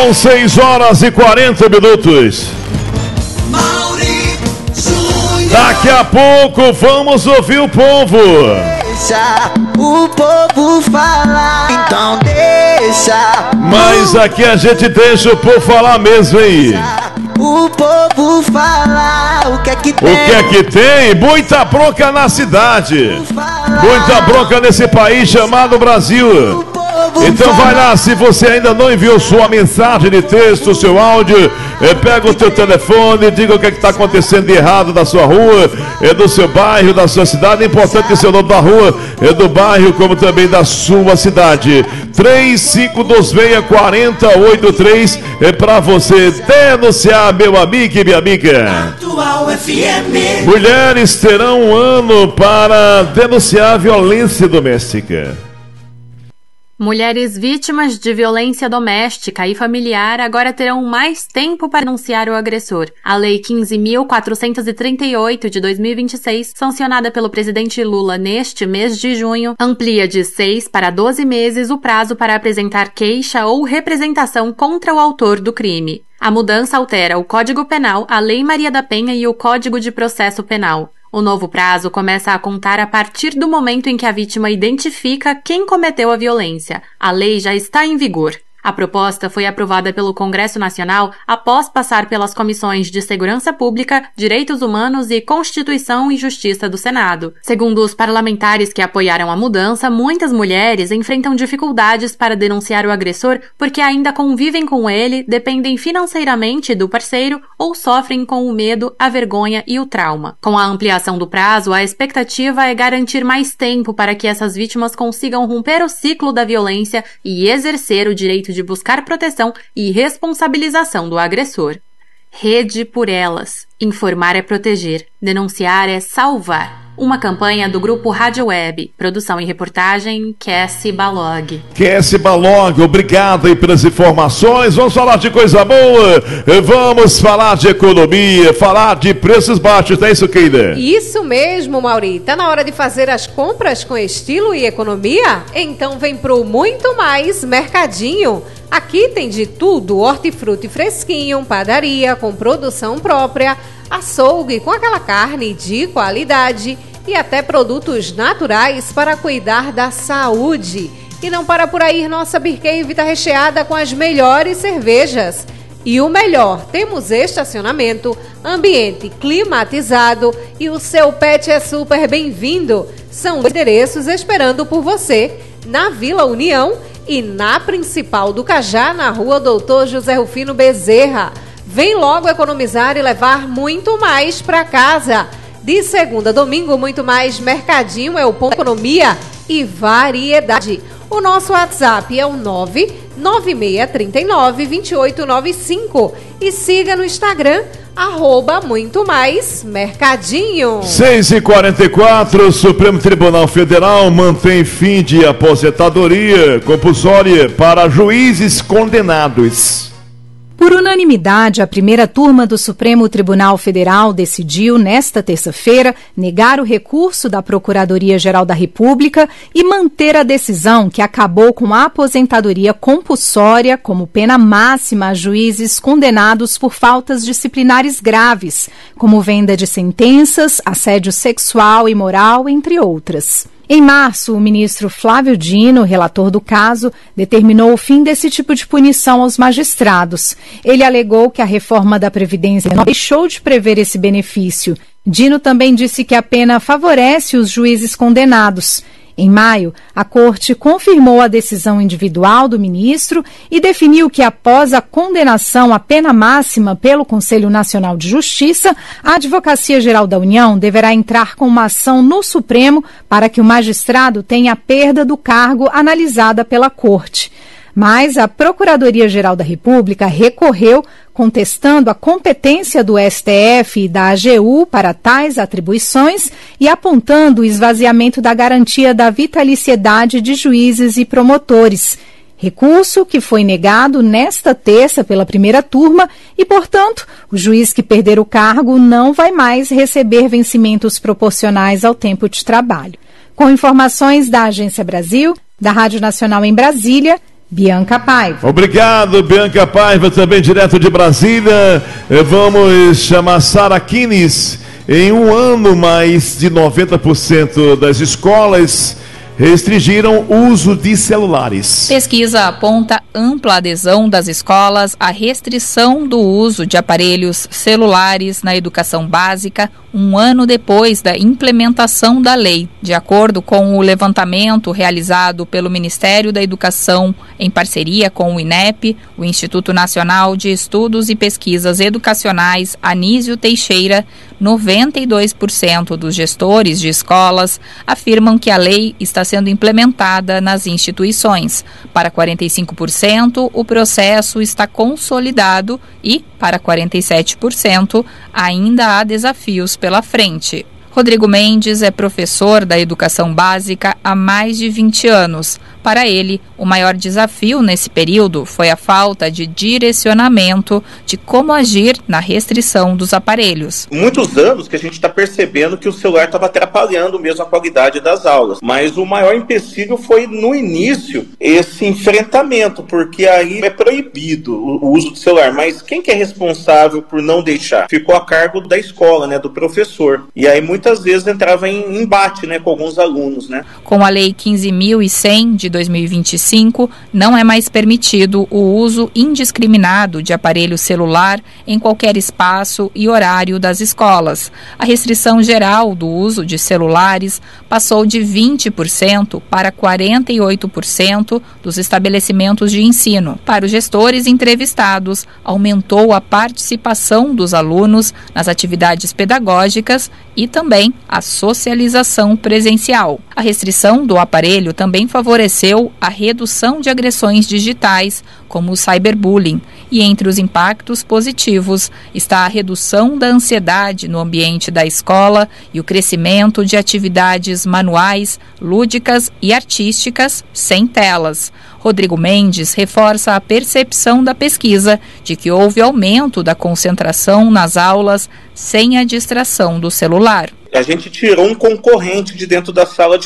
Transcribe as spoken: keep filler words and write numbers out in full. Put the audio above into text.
São seis horas e quarenta minutos. Daqui a pouco vamos ouvir o povo. Deixa o povo falar, então deixa. Mas aqui a gente deixa o povo falar mesmo, hein? O povo falar, o que é que tem? O que é que tem? Muita bronca na cidade. Muita bronca nesse país chamado Brasil. Então vai lá, se você ainda não enviou sua mensagem de texto, seu áudio, é, pega o teu telefone, diga o que é está acontecendo de errado na sua rua, é, do seu bairro, da sua cidade. É importante que seu nome da rua, é do bairro, como também da sua cidade. três cinco dois seis, quatro zero oito três é para você denunciar, meu amigo e minha amiga. Mulheres terão um ano para denunciar violência doméstica. Mulheres vítimas de violência doméstica e familiar agora terão mais tempo para denunciar o agressor. A Lei quinze mil quatrocentos e trinta e oito de dois mil e vinte e seis, sancionada pelo presidente Lula neste mês de junho, amplia de seis para doze meses o prazo para apresentar queixa ou representação contra o autor do crime. A mudança altera o Código Penal, a Lei Maria da Penha e o Código de Processo Penal. O novo prazo começa a contar a partir do momento em que a vítima identifica quem cometeu a violência. A lei já está em vigor. A proposta foi aprovada pelo Congresso Nacional após passar pelas comissões de Segurança Pública, Direitos Humanos e Constituição e Justiça do Senado. Segundo os parlamentares que apoiaram a mudança, muitas mulheres enfrentam dificuldades para denunciar o agressor porque ainda convivem com ele, dependem financeiramente do parceiro ou sofrem com o medo, a vergonha e o trauma. Com a ampliação do prazo, a expectativa é garantir mais tempo para que essas vítimas consigam romper o ciclo da violência e exercer o direito de buscar proteção e responsabilização do agressor. Rede por Elas. Informar é proteger. Denunciar é salvar. Uma campanha do Grupo Rádio Web. Produção e reportagem, Cassie Balog. Cassie Balog, obrigado aí pelas informações. Vamos falar de coisa boa. Vamos falar de economia, falar de preços baixos, não é isso, Keida? Isso mesmo, Mauri. Tá na hora de fazer as compras com estilo e economia? Então vem pro Muito Mais Mercadinho. Aqui tem de tudo, hortifruti fresquinho, padaria com produção própria, açougue com aquela carne de qualidade e até produtos naturais para cuidar da saúde. E não para por aí, nossa Beer Cave está recheada com as melhores cervejas. E o melhor, temos estacionamento, ambiente climatizado e o seu pet é super bem-vindo. São endereços esperando por você na Vila União e na Principal do Cajá, na Rua Doutor José Rufino Bezerra. Vem logo economizar e levar muito mais para casa. De segunda a domingo, Muito Mais Mercadinho é o ponto de economia e variedade. O nosso WhatsApp é o nove nove seis três nove, dois oito nove cinco e siga no Instagram, arroba Muito Mais Mercadinho. seis e quarenta e quatro, o Supremo Tribunal Federal mantém fim de aposentadoria compulsória para juízes condenados. Por unanimidade, a primeira turma do Supremo Tribunal Federal decidiu, nesta terça-feira, negar o recurso da Procuradoria-Geral da República e manter a decisão que acabou com a aposentadoria compulsória como pena máxima a juízes condenados por faltas disciplinares graves, como venda de sentenças, assédio sexual e moral, entre outras. Em março, o ministro Flávio Dino, relator do caso, determinou o fim desse tipo de punição aos magistrados. Ele alegou que a reforma da Previdência não deixou de prever esse benefício. Dino também disse que a pena favorece os juízes condenados. Em maio, a Corte confirmou a decisão individual do ministro e definiu que, após a condenação à pena máxima pelo Conselho Nacional de Justiça, a Advocacia Geral da União deverá entrar com uma ação no Supremo para que o magistrado tenha a perda do cargo analisada pela Corte. Mas a Procuradoria-Geral da República recorreu, contestando a competência do S T F e da A G U para tais atribuições e apontando o esvaziamento da garantia da vitaliciedade de juízes e promotores. Recurso que foi negado nesta terça pela primeira turma e, portanto, o juiz que perder o cargo não vai mais receber vencimentos proporcionais ao tempo de trabalho. Com informações da Agência Brasil, da Rádio Nacional em Brasília, Bianca Paiva. Obrigado, Bianca Paiva, também direto de Brasília. Vamos chamar Sara Kines. Em um ano, mais de noventa por cento das escolas restringiram o uso de celulares. Pesquisa aponta ampla adesão das escolas à restrição do uso de aparelhos celulares na educação básica, um ano depois da implementação da lei. De acordo com o levantamento realizado pelo Ministério da Educação, em parceria com o INEP, o Instituto Nacional de Estudos e Pesquisas Educacionais Anísio Teixeira, noventa e dois por cento dos gestores de escolas afirmam que a lei está sendo implementada nas instituições. Para quarenta e cinco por cento, o processo está consolidado e, para quarenta e sete por cento, ainda há desafios pela frente. Rodrigo Mendes é professor da educação básica há mais de vinte anos. Para ele, o maior desafio nesse período foi a falta de direcionamento de como agir na restrição dos aparelhos. Muitos anos que a gente está percebendo que o celular estava atrapalhando mesmo a qualidade das aulas, mas o maior empecilho foi no início esse enfrentamento, porque aí é proibido o uso do celular, mas quem que é responsável por não deixar? Ficou a cargo da escola, né, do professor, e aí muitas vezes entrava em embate, né, com alguns alunos, né. Com a Lei quinze mil e cem de dois mil e vinte e cinco, não é mais permitido o uso indiscriminado de aparelho celular em qualquer espaço e horário das escolas. A restrição geral do uso de celulares passou de vinte por cento para quarenta e oito por cento dos estabelecimentos de ensino. Para os gestores entrevistados, aumentou a participação dos alunos nas atividades pedagógicas e também a socialização presencial. A restrição do aparelho também favoreceu a redução de agressões digitais, como o cyberbullying, e entre os impactos positivos está a redução da ansiedade no ambiente da escola e o crescimento de atividades manuais, lúdicas e artísticas sem telas. Rodrigo Mendes reforça a percepção da pesquisa de que houve aumento da concentração nas aulas sem a distração do celular. A gente tirou um concorrente de dentro da sala de